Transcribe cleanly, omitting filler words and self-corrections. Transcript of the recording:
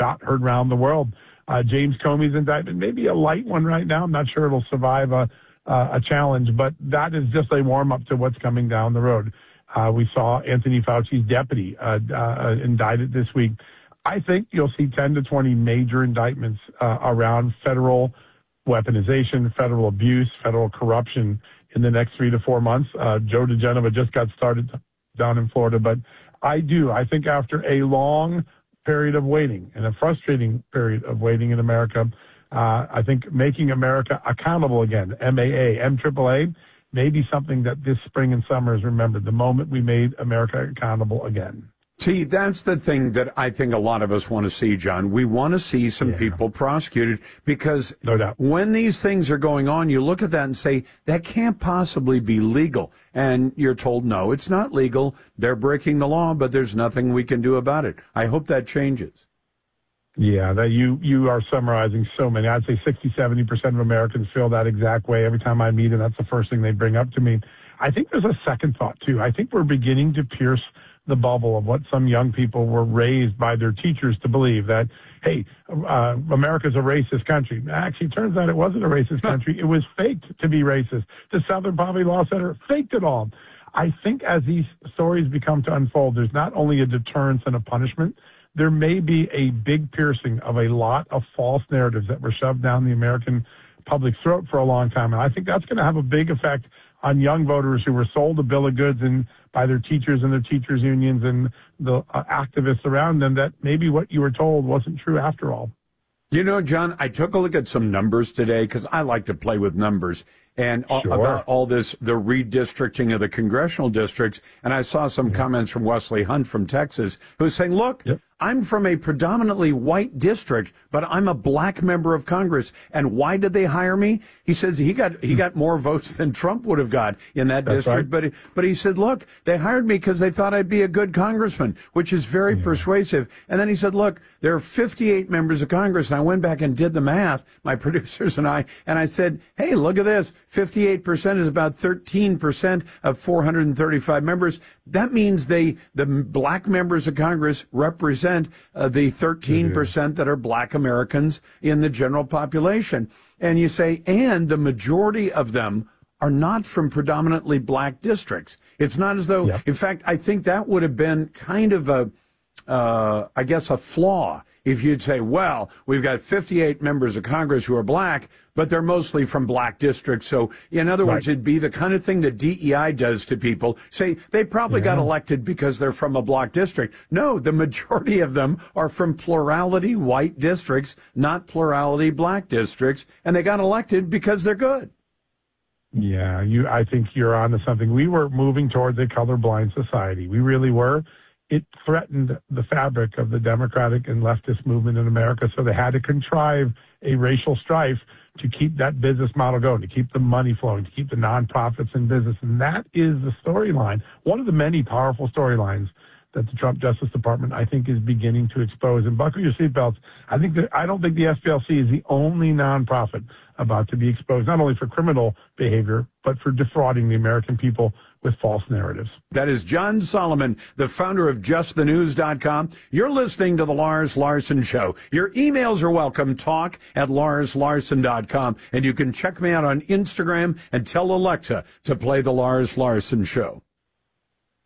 shot heard around the world. James Comey's indictment, maybe a light one right now. I'm not sure it'll survive a challenge, but that is just a warm-up to what's coming down the road. We saw Anthony Fauci's deputy indicted this week. I think you'll see 10 to 20 major indictments around federal weaponization, federal abuse, federal corruption in the next 3 to 4 months. Joe DeGenova just got started down in Florida, but I think after a long period of waiting and a frustrating period of waiting in America, I think making America accountable again, MAA, may be something that this spring and summer is remembered, the moment we made America accountable again. See, that's the thing that I think a lot of us want to see, John. We want to see some people prosecuted because no doubt. When these things are going on, you look at that and say, that can't possibly be legal. And you're told, no, it's not legal. They're breaking the law, but there's nothing we can do about it. I hope that changes. Yeah, that you are summarizing so many. I'd say 60-70% of Americans feel that exact way every time I meet, and that's the first thing they bring up to me. I think there's a second thought, too. I think we're beginning to pierce the bubble of what some young people were raised by their teachers to believe, that, hey, America's a racist country. Actually, it turns out it wasn't a racist country. It was faked to be racist. The Southern Poverty Law Center faked it all. I think as these stories become to unfold, there's not only a deterrence and a punishment, there may be a big piercing of a lot of false narratives that were shoved down the American public's throat for a long time. And I think that's going to have a big effect on young voters who were sold a bill of goods and by their teachers and their teachers' unions and the activists around them, that maybe what you were told wasn't true after all. You know, John, I took a look at some numbers today because I like to play with numbers and about all this, the redistricting of the congressional districts. And I saw some comments from Wesley Hunt from Texas who's saying, look, I'm from a predominantly white district, but I'm a black member of Congress. And why did they hire me? He says he got more votes than Trump would have got in that district. Right. But he said, look, they hired me because they thought I'd be a good congressman, which is very persuasive. And then he said, look, there are 58 members of Congress. And I went back and did the math, my producers and I said, hey, look at this. 58% is about 13% of 435 members. That means the black members of Congress represent the 13% that are black Americans in the general population. And you say, and the majority of them are not from predominantly black districts. It's not as though, in fact, I think that would have been kind of a flaw if you'd say, well, we've got 58 members of Congress who are black, but they're mostly from black districts. So, in other words, it'd be the kind of thing that DEI does to people. Say, they probably got elected because they're from a black district. No, the majority of them are from plurality white districts, not plurality black districts, and they got elected because they're good. Yeah, I think you're onto something. We were moving towards a colorblind society. We really were. It threatened the fabric of the Democratic and leftist movement in America, so they had to contrive a racial strife to keep that business model going, to keep the money flowing, to keep the nonprofits in business. And that is the storyline, one of the many powerful storylines that the Trump Justice Department, I think, is beginning to expose. And buckle your seatbelts. I don't think the SPLC is the only nonprofit about to be exposed, not only for criminal behavior, but for defrauding the American people with false narratives. That is John Solomon, the founder of JustTheNews.com. You're listening to The Lars Larson Show. Your emails are welcome, talk@LarsLarson.com. And you can check me out on Instagram and tell Alexa to play The Lars Larson Show.